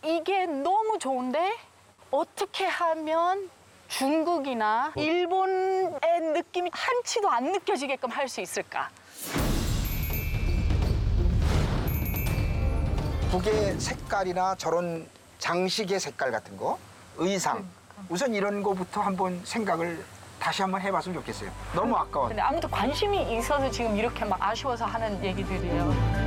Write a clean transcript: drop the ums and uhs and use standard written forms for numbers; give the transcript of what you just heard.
이게 너무 좋은데 어떻게 하면 중국이나 일본의 느낌이 한치도 안 느껴지게끔 할 수 있을까? 북의 색깔이나 저런 장식의 색깔 같은 거, 의상, 우선 이런 거부터 한번 생각을 다시 한번 해봤으면 좋겠어요. 너무 아까워. 근데 아무튼 관심이 있어서 지금 이렇게 막 아쉬워서 하는 얘기들이에요.